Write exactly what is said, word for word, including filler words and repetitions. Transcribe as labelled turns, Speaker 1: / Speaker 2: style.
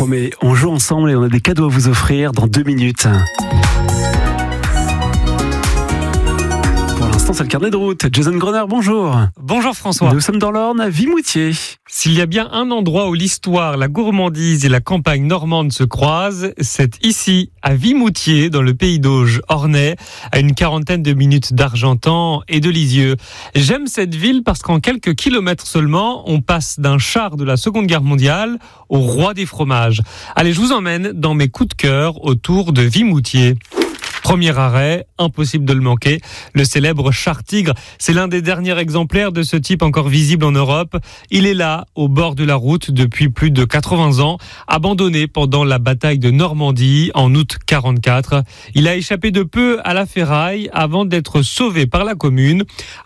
Speaker 1: promet, on joue ensemble et on a des cadeaux à vous offrir dans deux minutes. Pour l'instant, c'est le carnet de route. Jason Grunner, bonjour.
Speaker 2: Bonjour François.
Speaker 1: Nous sommes dans l'Orne, à Vimoutiers.
Speaker 2: S'il y a bien un endroit où l'histoire, la gourmandise et la campagne normande se croisent, c'est ici, à Vimoutiers, dans le pays d'Auge ornais, à une quarantaine de minutes d'Argentan et de Lisieux. J'aime cette ville parce qu'en quelques kilomètres seulement, on passe d'un char de la Seconde Guerre mondiale au roi des fromages. Allez, je vous emmène dans mes coups de cœur autour de Vimoutiers. Premier arrêt, impossible de le manquer, le célèbre char Tigre. C'est l'un des derniers exemplaires de ce type encore visible en Europe. Il est là, au bord de la route, depuis plus de quatre-vingts ans, abandonné pendant la bataille de Normandie en août quarante-quatre. Il a échappé de peu à la ferraille avant d'être sauvé par la commune.